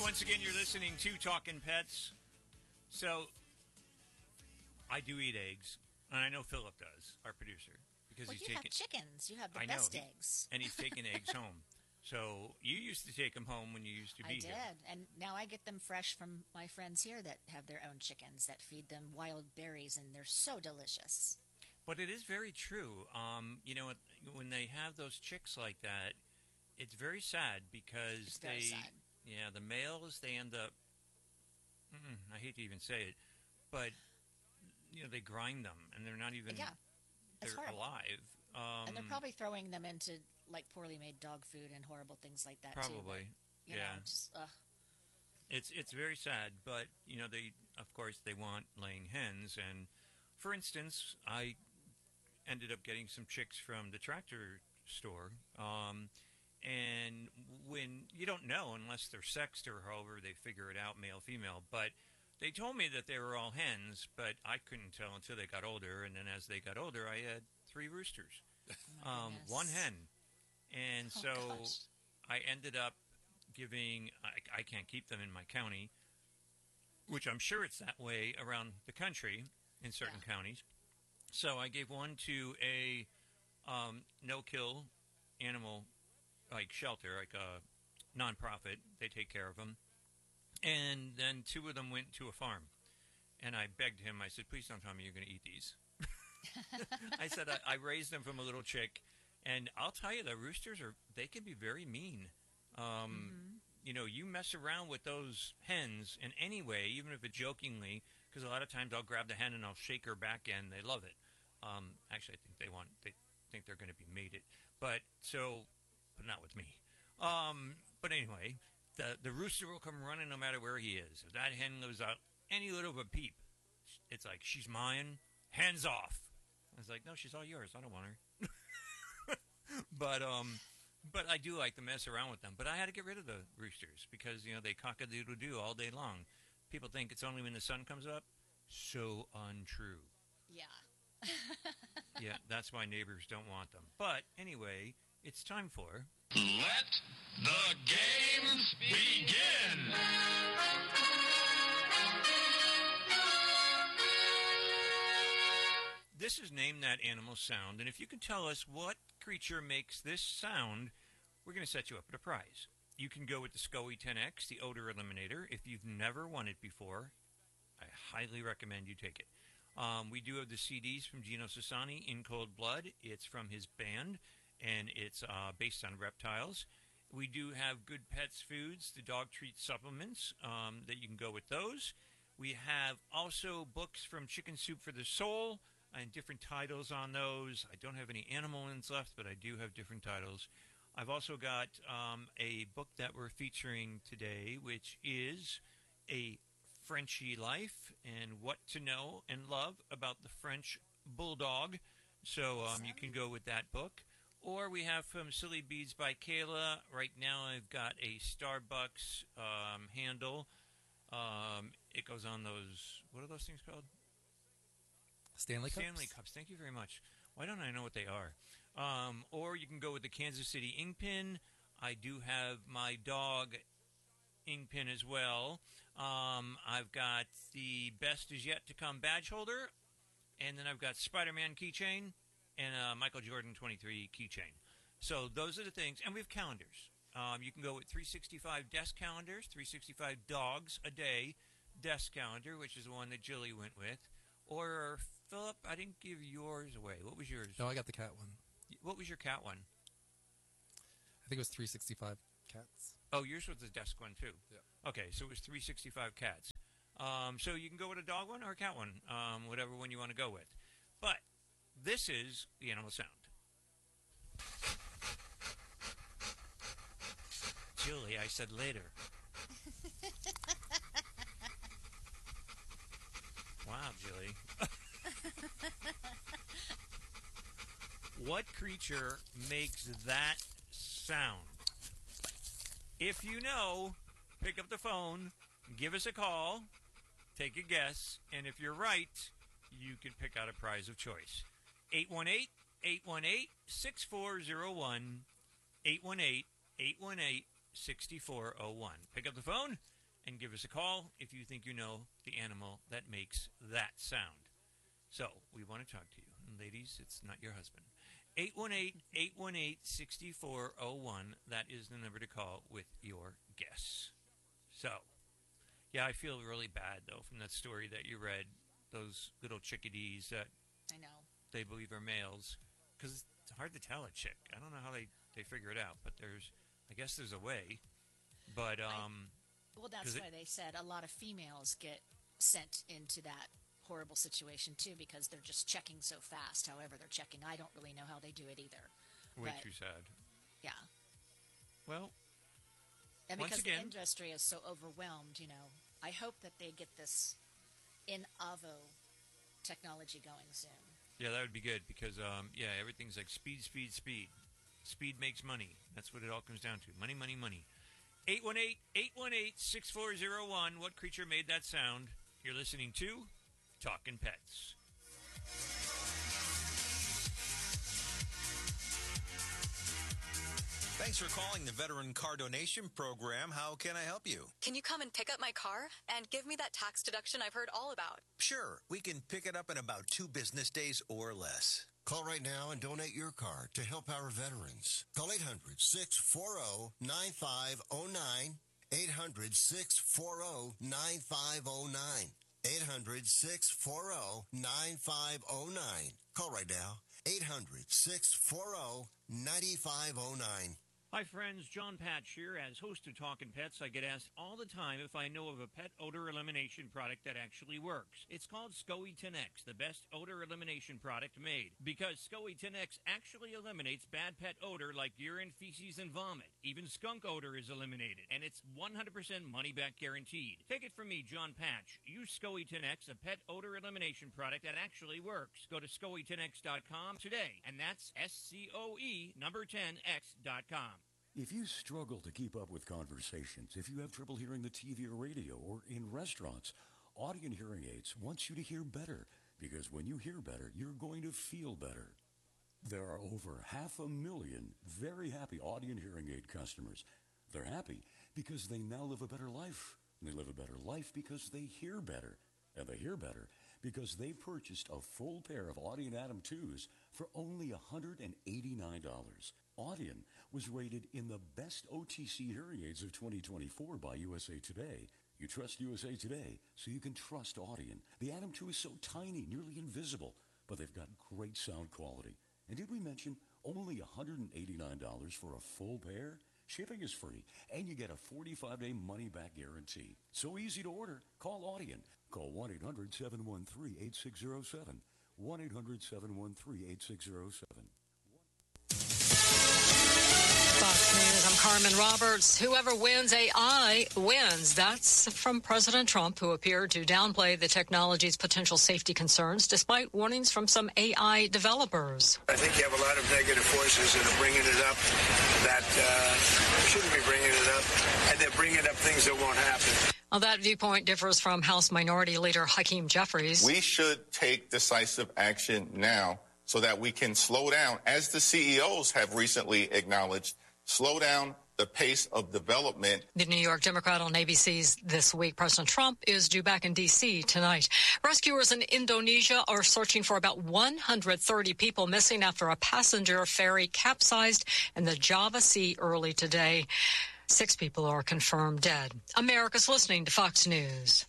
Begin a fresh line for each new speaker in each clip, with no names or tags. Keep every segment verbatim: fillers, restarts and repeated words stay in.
once again, you're listening to Talking Pets. So, I do eat eggs, and I know Philip does, our producer, because
well,
he's
you
taking.
have chickens. You have the
I
best
know,
eggs,
and he's taking eggs home. So you used to take them home when you used to be
I did,
here.
and now I get them fresh from my friends here that have their own chickens that feed them wild berries, and they're so delicious.
But it is very true. Um, you know, when they have those chicks like that, it's very sad because
It's very
they,
sad.
yeah, the males they end up. Mm, I hate to even say it, but you know they grind them, and they're not even.
Yeah, it's
they're
horrible.
alive. Um,
And they're probably throwing them into like poorly made dog food and horrible things like that too.
probably,
But, you
yeah.
know, just, ugh.
It's it's very sad, but you know they of course they want laying hens, and for instance, I ended up getting some chicks from the tractor store, um, and when you don't know unless they're sexed or however they figure it out, male female, but they told me that they were all hens, but I couldn't tell until they got older, and then as they got older, I had three roosters,
Oh my
um,
goodness.
one hen, and
Oh,
so
gosh.
I ended up giving. I, I can't keep them in my county, which I'm sure it's that way around the country in certain
Yeah.
counties. So I gave one to a um, no-kill animal like shelter, like a nonprofit. They take care of them, and then two of them went to a farm. And I begged him. I said, "Please don't tell me you're going to eat these." I said, I, "I raised them from a little chick, and I'll tell you, the roosters are they can be very mean." Um, You know, you mess around with those hens in any way, even if it's jokingly, because a lot of times I'll grab the hen and I'll shake her back end. They love it. Um, actually, I think they want they think they're going to be mated, but so, but not with me. Um, but anyway, the the rooster will come running no matter where he is. If that hen goes out any little of a peep, it's like she's mine. Hands off. I was like, no, she's all yours. I don't want her. but um. But I do like to mess around with them. But I had to get rid of the roosters because, you know, they cock-a-doodle-doo all day long. People think it's only when the sun comes up. So untrue.
Yeah.
Yeah, that's why neighbors don't want them. But anyway, it's time for...
Let the games begin!
This is Name That Animal Sound, and if you can tell us what creature makes this sound, we're going to set you up at a prize. You can go with the SCOE ten X, the odor eliminator. If you've never won it before, I highly recommend you take it. Um, we do have the C Ds from Gino Sassani, In Cold Blood. It's from his band, and it's uh, based on reptiles. We do have Good Pets Foods, the dog treat supplements, um, that you can go with those. We have also books from Chicken Soup for the Soul, and different titles on those. I don't have any animal ones left, but I do have different titles. I've also got um, a book that we're featuring today, which is A Frenchie Life and What to Know and Love About the French Bulldog. So um, you can go with that book. Or we have from Silly Beads by Kayla. Right now I've got a Starbucks um, handle. Um, it goes on those, what are those things called?
Stanley Cups?
Stanley Cups. Thank you very much. Why don't I know what they are? Um, or you can go with the Kansas City ink pin. I do have my dog ink pin as well. Um, I've got the Best Is Yet to Come badge holder. And then I've got Spider-Man keychain and a Michael Jordan twenty-three keychain. So those are the things. And we have calendars. Um, you can go with three sixty-five desk calendars, three sixty-five dogs a day desk calendar, which is the one that Jilly went with. Or, Philip, I didn't give yours away. What was yours?
No, I got the cat one.
What was your cat one?
I think it was three sixty-five cats.
Oh, yours was the desk one, too.
Yeah.
Okay, so it was three sixty-five cats. Um, so you can go with a dog one or a cat one, um, whatever one you want to go with. But this is the animal sound. Julie, I said later. Wow, Julie. What creature makes that sound? If you know, pick up the phone, give us a call, take a guess, and if you're right, you can pick out a prize of choice. eight one eight, eight one eight, six four zero one, eight one eight, eight one eight, six four zero one. Pick up the phone, and give us a call if you think you know the animal that makes that sound. So, we want to talk to you. And ladies, it's not your husband. eight one eight, eight one eight, six four zero one. That is the number to call with your guess. So, yeah, I feel really bad, though, from that story that you read. Those little chickadees that
I know.
they believe are males. Because it's hard to tell a chick. I don't know how they, they figure it out, but there's, I guess there's a way. But, um...
I, well, that's why it, they said a lot of females get sent into that horrible situation, too, because they're just checking so fast. However they're checking, I don't really know how they do it either.
Way
but,
too sad.
Yeah.
Well,
and
once
because
again,
the industry is so overwhelmed, you know, I hope that they get this in Avo technology going soon.
Yeah, that would be good because, um, yeah, everything's like speed, speed, speed. Speed makes money. That's what it all comes down to. Money, money, money. eight one eight, eight one eight, six four zero one. What creature made that sound? You're listening to Talkin' Pets.
Thanks for calling the Veteran Car Donation Program. How can I help you?
Can you come and pick up my car and give me that tax deduction I've heard all about?
Sure. We can pick it up in about two business days or less.
Call right now and donate your car to help our veterans. Call eight hundred, six four zero, nine five zero nine. eight hundred, six four zero, nine five zero nine. eight hundred, six four zero, nine five zero nine. Call right now. eight hundred, six four zero, nine five zero nine.
Hi, friends. John Patch here. As host of Talkin' Pets, I get asked all the time if I know of a pet odor elimination product that actually works. It's called SCOE ten X, the best odor elimination product made. Because SCOE ten X actually eliminates bad pet odor like urine, feces, and vomit. Even skunk odor is eliminated, and it's one hundred percent money-back guaranteed. Take it from me, John Patch. Use SCOE ten X, a pet odor elimination product that actually works. Go to scoe ten x dot com today, and that's S C O E number ten X dot com.
If you struggle to keep up with conversations, if you have trouble hearing the T V or radio or in restaurants, Audien Hearing Aids wants you to hear better, because when you hear better, you're going to feel better. There are over half a million very happy Audien Hearing Aid customers. They're happy because they now live a better life. They live a better life because they hear better. And they hear better because they purchased a full pair of Audien Adam twos for only one hundred eighty-nine dollars. Audien was rated in the best O T C hearing aids of twenty twenty-four by U S A Today. You trust U S A Today, so you can trust Audien. The Adam two is so tiny, nearly invisible, but they've got great sound quality. And did we mention only one hundred eighty-nine dollars for a full pair? Shipping is free, and you get a forty-five day money-back guarantee. So easy to order. Call Audien. Call one eight hundred, seven one three, eight six zero seven. one eight hundred, seven one three, eight six zero seven.
Fox News, I'm Carmen Roberts. Whoever wins A I wins. That's from President Trump, who appeared to downplay the technology's potential safety concerns, despite warnings from some A I developers.
I think you have a lot of negative voices that are bringing it up that uh, shouldn't be bringing it up, and they're bringing up things that won't happen.
Well, that viewpoint differs from House Minority Leader Hakeem Jeffries.
We should take decisive action now so that we can slow down, as the C E Os have recently acknowledged, slow down the pace of development.
The New York Democrat on A B C's This Week. President Trump is due back in D C tonight. Rescuers in Indonesia are searching for about one hundred thirty people missing after a passenger ferry capsized in the Java Sea early today. Six people are confirmed dead. America's listening to Fox News.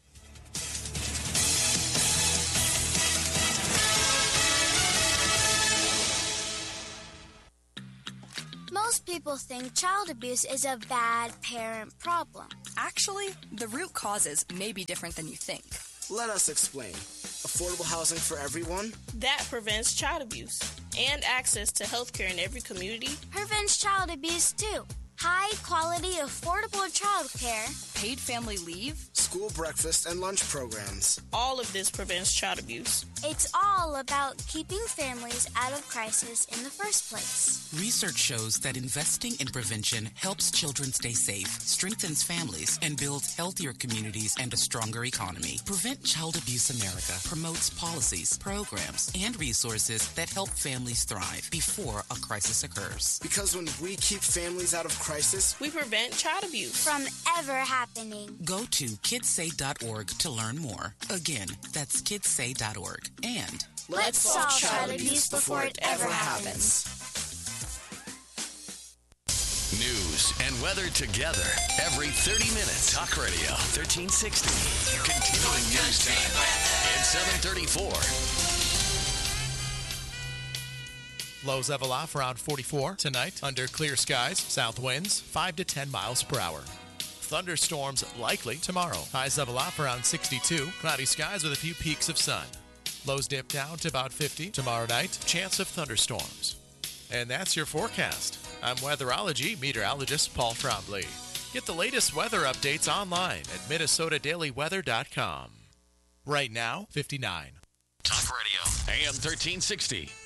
Most people think child abuse is a bad parent problem.
Actually, the root causes may be different than you think.
Let us explain. Affordable housing for everyone.
That prevents child abuse. And access to health care in every community.
Prevents child abuse, too. High quality, affordable child care.
Paid family leave.
School breakfast and lunch programs.
All of this prevents child abuse.
It's all about keeping families out of crisis in the first place.
Research shows that investing in prevention helps children stay safe, strengthens families, and builds healthier communities and a stronger economy. Prevent Child Abuse America promotes policies, programs, and resources that help families thrive before a crisis occurs.
Because when we keep families out of crisis, crisis,
we prevent child abuse
from ever happening.
Go to kids say dot org to learn more. Again, that's kids say dot org. And
let's solve child abuse before it ever happens.
News and weather together every thirty minutes. Talk Radio thirteen sixty. Continuing news time at seven thirty-four.
Lows level off around forty-four tonight under clear skies. South winds five to ten miles per hour. Thunderstorms likely tomorrow. Highs level off around sixty-two. Cloudy skies with a few peaks of sun. Lows dip down to about fifty tomorrow night. Chance of thunderstorms. And that's your forecast. I'm weatherology meteorologist Paul Trombley. Get the latest weather updates online at minnesota daily weather dot com. Right now, fifty-nine.
Talk Radio A M thirteen sixty.